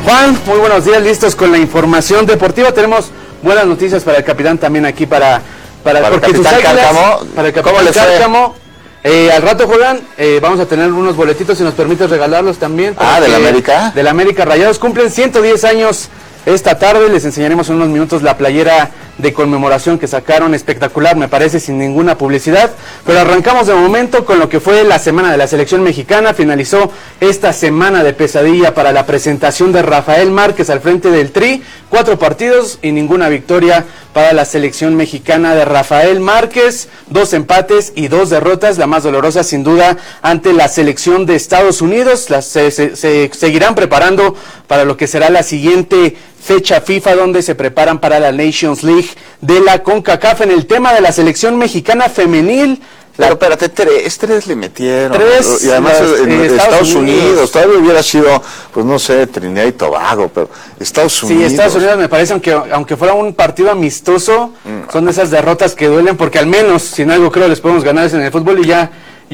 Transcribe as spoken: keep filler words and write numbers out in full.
Juan, muy buenos días, listos con la información deportiva. Tenemos buenas noticias para el capitán también aquí para para, para porque el capitán águilas, Cárcamo. Para el capitán Cárcamo. Eh, al rato juegan, eh, vamos a tener unos boletitos, si nos permites regalarlos también. Ah, ¿del América? Del América Rayados, cumplen ciento diez años esta tarde, les enseñaremos en unos minutos la playera de conmemoración que sacaron, espectacular, me parece, sin ninguna publicidad, pero arrancamos de momento con lo que fue la semana de la selección mexicana. Finalizó esta semana de pesadilla para la presentación de Rafael Márquez al frente del Tri, cuatro partidos y ninguna victoria para la selección mexicana de Rafael Márquez, dos empates y dos derrotas, la más dolorosa sin duda ante la selección de Estados Unidos. Las, se, se, se seguirán preparando para lo que será la siguiente fecha FIFA, donde se preparan para la Nations League de la CONCACAF. En el tema de la selección mexicana femenil, pero espérate, tres, tres le metieron. Tres, y además las, en eh, Estados, Estados Unidos. Unidos, todavía hubiera sido, pues no sé, Trinidad y Tobago, pero Estados Unidos. Sí, Estados Unidos me parece, aunque, aunque fuera un partido amistoso, mm. son esas derrotas que duelen, porque al menos, si no algo creo, les podemos ganar en el fútbol y ya